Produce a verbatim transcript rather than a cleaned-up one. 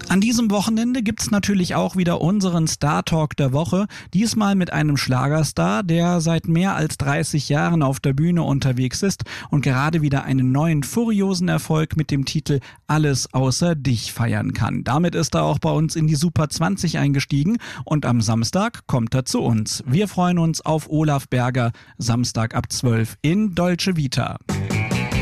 An diesem Wochenende gibt's natürlich auch wieder unseren Star Talk der Woche. Diesmal mit einem Schlagerstar, der seit mehr als dreißig Jahren auf der Bühne unterwegs ist und gerade wieder einen neuen furiosen Erfolg mit dem Titel Alles außer dich feiern kann. Damit ist er auch bei uns in die Super zwanzig eingestiegen und am Samstag kommt er zu uns. Wir freuen uns auf Olaf Berger, Samstag ab zwölf in Dolce Vita.